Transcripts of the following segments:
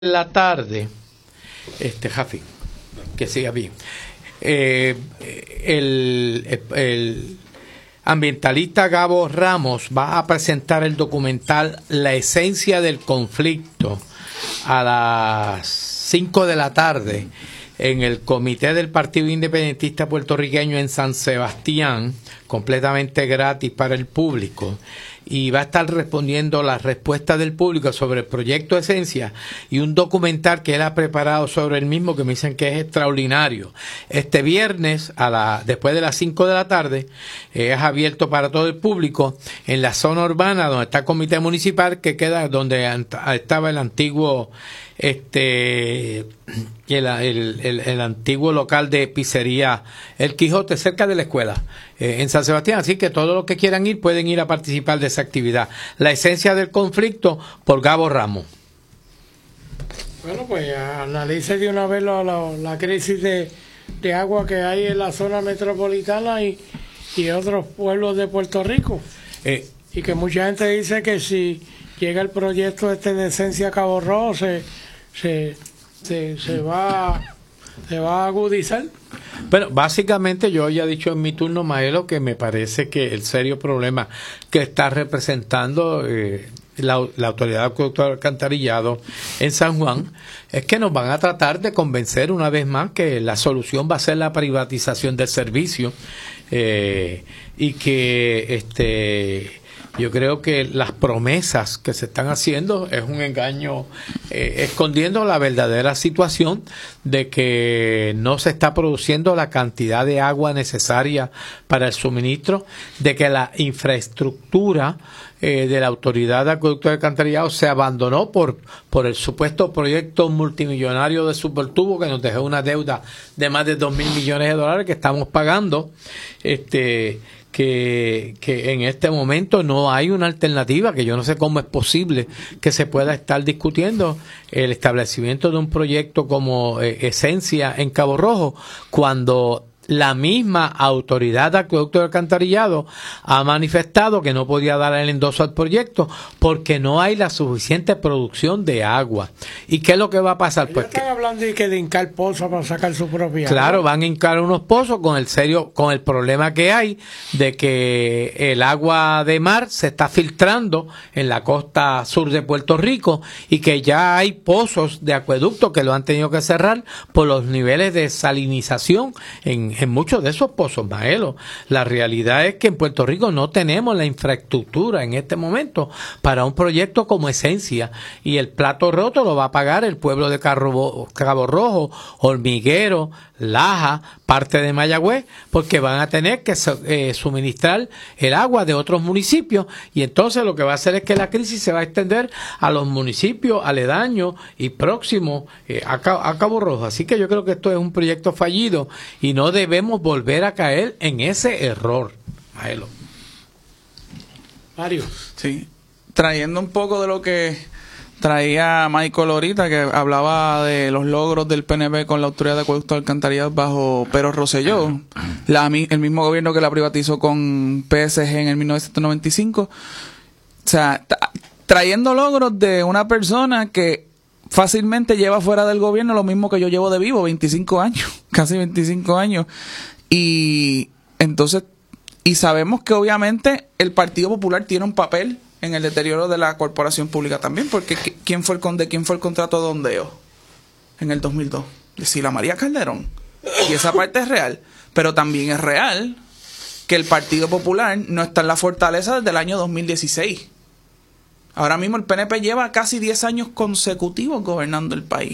la tarde, Jafi, que siga bien. El ambientalista Gabo Ramos va a presentar el documental La esencia del conflicto a las 5 de la tarde en el comité del Partido Independentista Puertorriqueño en San Sebastián, completamente gratis para el público, y va a estar respondiendo las respuestas del público sobre el proyecto Esencia y un documental que él ha preparado sobre el mismo que me dicen que es extraordinario. Este viernes, después de las 5 de la tarde, es abierto para todo el público en la zona urbana donde está el comité municipal, que queda donde estaba el antiguo el antiguo local de pizzería El Quijote, cerca de la escuela, en San Sebastián. Así que todos los que quieran ir pueden ir a participar de esa actividad. La esencia del conflicto, por Gabo Ramos. Bueno, pues analice de una vez la crisis de agua que hay en la zona metropolitana y otros pueblos de Puerto Rico. Y que mucha gente dice que si llega el proyecto de Esencia Cabo Rojo se va a agudizar. Bueno, básicamente yo ya he dicho en mi turno, Maelo, que me parece que el serio problema que está representando la Autoridad de Acueducto y Alcantarillado en San Juan es que nos van a tratar de convencer una vez más que la solución va a ser la privatización del servicio, y que yo creo que las promesas que se están haciendo es un engaño, escondiendo la verdadera situación de que no se está produciendo la cantidad de agua necesaria para el suministro, de que la infraestructura de la Autoridad de Acueducto y Alcantarillado se abandonó por el supuesto proyecto multimillonario de Supertubo, que nos dejó una deuda de más de $2,000 millones que estamos pagando, que en este momento no hay una alternativa, que yo no sé cómo es posible que se pueda estar discutiendo el establecimiento de un proyecto como Esencia en Cabo Rojo, cuando la misma Autoridad de Acueducto y Alcantarillado ha manifestado que no podía dar el endoso al proyecto porque no hay la suficiente producción de agua. ¿Y qué es lo que va a pasar? Pues están hablando de hincar pozos para sacar su propia agua. Claro, van a hincar unos pozos con el problema que hay de que el agua de mar se está filtrando en la costa sur de Puerto Rico y que ya hay pozos de acueducto que lo han tenido que cerrar por los niveles de salinización en muchos de esos pozos, Maelo. La realidad es que en Puerto Rico no tenemos la infraestructura en este momento para un proyecto como Esencia, y el plato roto lo va a pagar el pueblo de Cabo Rojo, Hormiguero, Laja, parte de Mayagüez, porque van a tener que suministrar el agua de otros municipios, y entonces lo que va a hacer es que la crisis se va a extender a los municipios aledaños y próximos a Cabo Rojo. Así que yo creo que esto es un proyecto fallido y no debemos volver a caer en ese error, Maelo. Mario. Sí, trayendo un poco de lo que traía Michael ahorita, que hablaba de los logros del PNP con la Autoridad de Acueducto y Alcantarillado bajo Pero Rosselló, el mismo gobierno que la privatizó con PSG en el 1995. O sea, trayendo logros de una persona que fácilmente lleva fuera del gobierno lo mismo que yo llevo de vivo, 25 años, casi 25 años. Y entonces, y sabemos que obviamente el Partido Popular tiene un papel en el deterioro de la corporación pública también, porque ¿quién fue el contrato de ondeo en el 2002? De Sila María Calderón. Y esa parte es real, pero también es real que el Partido Popular no está en la fortaleza desde el año 2016. Ahora mismo el PNP lleva casi 10 años consecutivos gobernando el país.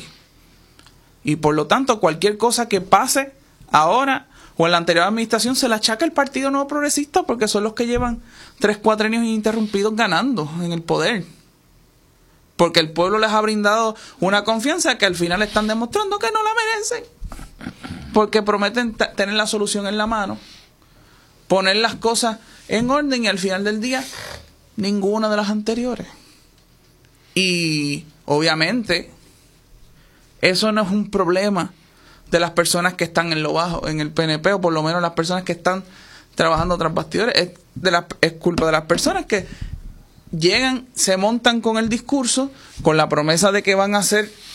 Y por lo tanto, cualquier cosa que pase ahora o en la anterior administración se la achaca el Partido Nuevo Progresista, porque son los que llevan 3 cuatrenios ininterrumpidos ganando en el poder. Porque el pueblo les ha brindado una confianza que al final están demostrando que no la merecen. Porque prometen tener la solución en la mano, poner las cosas en orden, y al final del día ninguna de las anteriores. Y obviamente eso no es un problema de las personas que están en lo bajo en el PNP, o por lo menos las personas que están trabajando tras bastidores. Es culpa de las personas que llegan, se montan con el discurso, con la promesa de que van a hacer